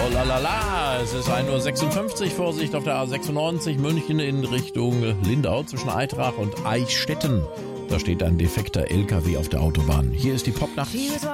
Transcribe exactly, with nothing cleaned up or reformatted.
Oh la la la, es ist ein Uhr sechsundfünfzig, Vorsicht auf der A sechsundneunzig, München in Richtung Lindau zwischen Eitrach und Eichstätten. Da steht ein defekter L K W auf der Autobahn. Hier ist die Popnacht.